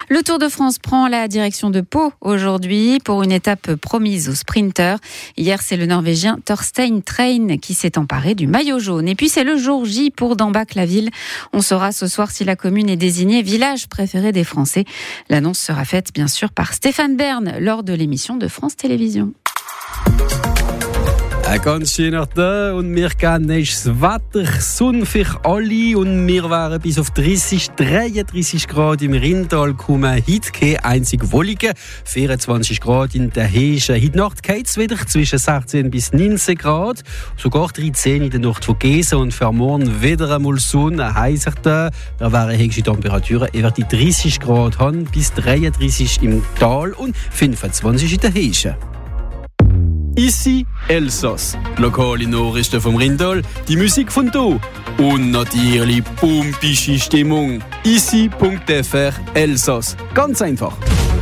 Le Tour de France prend la direction de Pau aujourd'hui pour une étape promise aux sprinteurs. Hier, c'est le Norvégien Torstein Train qui s'est emparé du maillot jaune. Et puis, c'est le jour J pour Dambach-la-Ville. On saura ce soir si la commune est désignée village préféré des Français. L'annonce sera faite, bien sûr, par Stéphane Bern lors de l'émission de France Télévisions. Ein ganz schöner Tag und wir gehen nächstes Wetter, Sonne für alle und wir wären bis auf 33 Grad im Rheintal gekommen. Heute keine einzige Wolke, 24 Grad in der Heschen. Heute Nacht geht es wieder zwischen 16 bis 19 Grad, sogar 13 in der Nacht von Gesen und für morgen wieder einmal Sonne, heißer Tag. Da wären höchste Temperaturen über die 30 Grad haben, bis 33 im Tal und 25 in der Heschen. Ici Elsass, die lokale Nachrichten vom Rheintal, die Musik von hier und natürlich pumpische Stimmung. Ici.fr Elsass, ganz einfach.